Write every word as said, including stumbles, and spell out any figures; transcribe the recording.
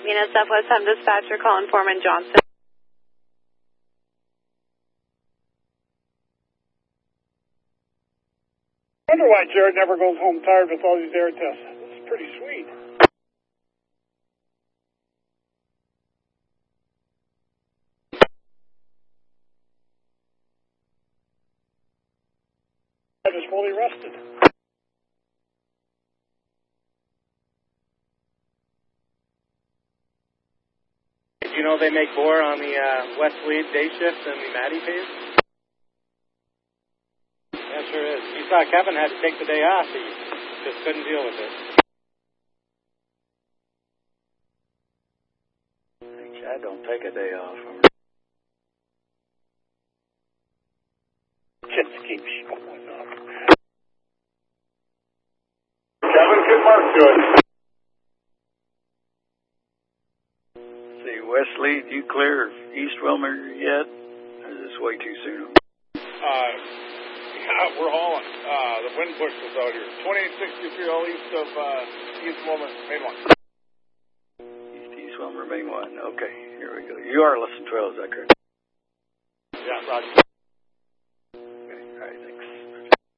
Unit Southwest Home Dispatcher calling Foreman Johnson. I wonder why Jared never goes home tired with all these air tests. It's pretty sweet. I just fully rested. Did you know they make more on the uh, West Lead day shift than the Maddie pays? Yeah, sure is. You saw Kevin had to take the day off. He just couldn't deal with it. Chad don't take a day off. Just keep showing up. Kevin, get Mark to it. See, West Lead, you clear East Wilmer yet? Or is this way too soon? Uh, yeah, we're hauling. Uh, the wind push is out here. twenty-eight sixty-three all east of uh, East Wilmer, main one. East East Wilmer, main one. Okay, here we go. You are listen twelve, is that correct? Yeah, Roger. Okay, all right, thanks.